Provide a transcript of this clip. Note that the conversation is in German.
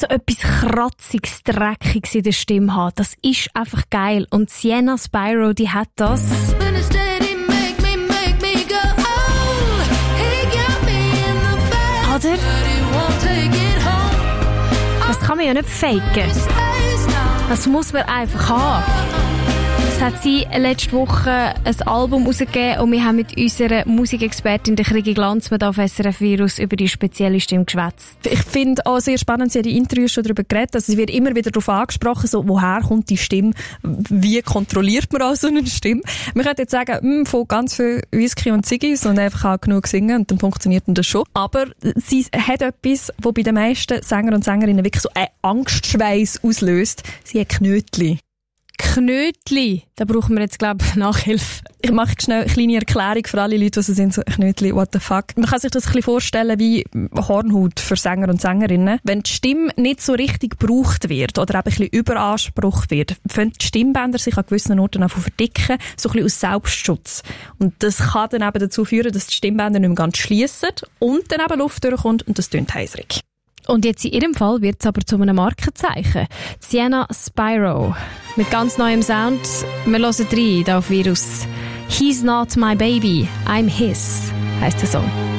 etwas Kratziges, Dreckiges in der Stimme haben. Das ist einfach geil. Und Sienna Spyro, die hat das. Oder? Das kann man ja nicht faken. Das muss man einfach haben. Es hat sie letzte Woche ein Album herausgegeben und wir haben mit unserer Musikexpertin der Krigi Glanzmann auf SRF Virus über die spezielle Stimme geschwätzt. Ich finde auch sehr spannend, sie hat in Interviews schon darüber geredet, also es wird immer wieder darauf angesprochen, so, woher kommt die Stimme, wie kontrolliert man auch so eine Stimme. Man könnte jetzt sagen, von ganz viel Whisky und Ziggis und einfach auch genug singen und dann funktioniert das schon. Aber sie hat etwas, was bei den meisten Sänger und Sängerinnen wirklich so einen Angstschweiß auslöst. Sie hat Knötli. Knötli, da brauchen wir jetzt, glaube ich, Nachhilfe. Ich mache schnell eine kleine Erklärung für alle Leute, die so sind, so Knötli, what the fuck. Man kann sich das ein bisschen vorstellen wie Hornhaut für Sänger und Sängerinnen. Wenn die Stimme nicht so richtig gebraucht wird oder eben ein bisschen überansprucht wird, fangen die Stimmbänder sich an gewissen Orten an zu verdicken, so ein bisschen aus Selbstschutz. Und das kann dann eben dazu führen, dass die Stimmbänder nicht mehr ganz schliessen und dann eben Luft durchkommt und das tönt heisrig. Und jetzt in ihrem Fall wird es aber zu einem Markenzeichen. Sienna Spyro. Mit ganz neuem Sound. Wir hören rein hier auf Virus. He's not my baby, I'm his, heisst der Song.